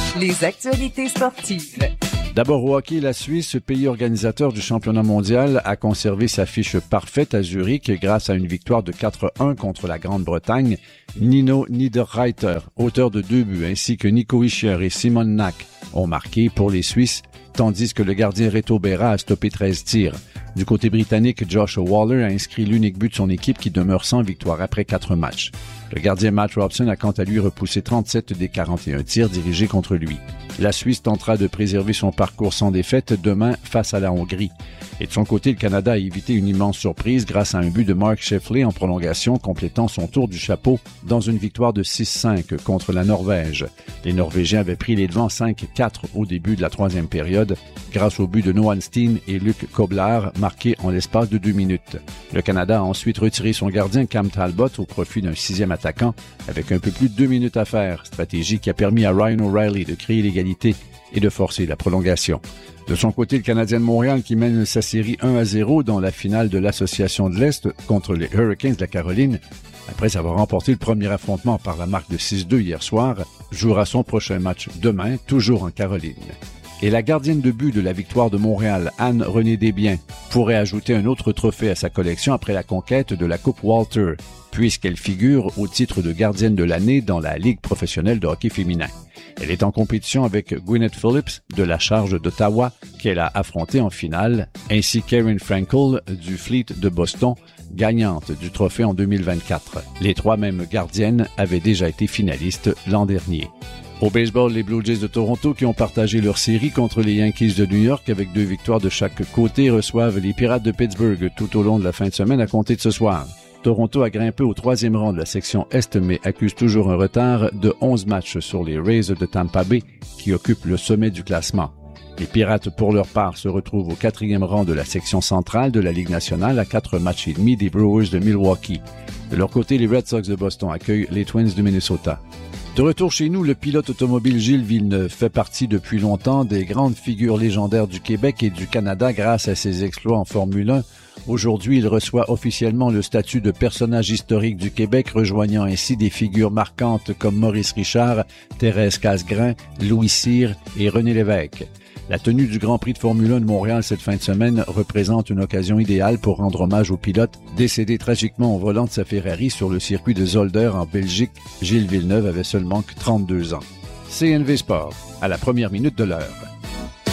Les actualités sportives. D'abord au hockey, la Suisse, pays organisateur du championnat mondial, a conservé sa fiche parfaite à Zurich grâce à une victoire de 4-1 contre la Grande-Bretagne. Nino Niederreiter, auteur de 2 buts, ainsi que Nico Hischier et Simon Nack ont marqué pour les Suisses, tandis que le gardien Reto Berra a stoppé 13 tirs. Du côté britannique, Josh Waller a inscrit l'unique but de son équipe qui demeure sans victoire après 4 matchs. Le gardien Matt Robson a quant à lui repoussé 37 des 41 tirs dirigés contre lui. La Suisse tentera de préserver son parcours sans défaite demain face à la Hongrie. Et de son côté, le Canada a évité une immense surprise grâce à un but de Mark Scheffler en prolongation, complétant son tour du chapeau dans une victoire de 6-5 contre la Norvège. Les Norvégiens avaient pris les devants 5-4 au début de la 3e période grâce au but de Noah Steen et Luc Koblar marqués en l'espace de 2 minutes. Le Canada a ensuite retiré son gardien Cam Talbot au profit d'un 6e attaquant avec un peu plus de 2 minutes à faire, stratégie qui a permis à Ryan O'Reilly de créer l'égalité et de forcer la prolongation. De son côté, le Canadien de Montréal qui mène sa série 1-0 dans la finale de l'Association de l'Est contre les Hurricanes de la Caroline, après avoir remporté le premier affrontement par la marque de 6-2 hier soir, jouera son prochain match demain, toujours en Caroline. Et la gardienne de but de la victoire de Montréal, Anne-Renée Desbiens, pourrait ajouter un autre trophée à sa collection après la conquête de la Coupe Walter, puisqu'elle figure au titre de gardienne de l'année dans la Ligue professionnelle de hockey féminin. Elle est en compétition avec Gwyneth Phillips de la Charge d'Ottawa, qu'elle a affrontée en finale, ainsi qu'Erin Frankel du Fleet de Boston, gagnante du trophée en 2024. Les 3 mêmes gardiennes avaient déjà été finalistes l'an dernier. Au baseball, les Blue Jays de Toronto, qui ont partagé leur série contre les Yankees de New York avec 2 victoires de chaque côté, reçoivent les Pirates de Pittsburgh tout au long de la fin de semaine à compter de ce soir. Toronto a grimpé au 3e rang de la section Est, mais accuse toujours un retard de 11 matchs sur les Rays de Tampa Bay, qui occupent le sommet du classement. Les Pirates, pour leur part, se retrouvent au 4e rang de la section centrale de la Ligue nationale à 4 matchs et demi des Brewers de Milwaukee. De leur côté, les Red Sox de Boston accueillent les Twins de Minnesota. De retour chez nous, le pilote automobile Gilles Villeneuve fait partie depuis longtemps des grandes figures légendaires du Québec et du Canada grâce à ses exploits en Formule 1. Aujourd'hui, il reçoit officiellement le statut de personnage historique du Québec, rejoignant ainsi des figures marquantes comme Maurice Richard, Thérèse Casgrain, Louis Cyr et René Lévesque. La tenue du Grand Prix de Formule 1 de Montréal cette fin de semaine représente une occasion idéale pour rendre hommage au pilote décédé tragiquement au volant de sa Ferrari sur le circuit de Zolder en Belgique. Gilles Villeneuve avait seulement 32 ans. CNV Sport, à la première minute de l'heure.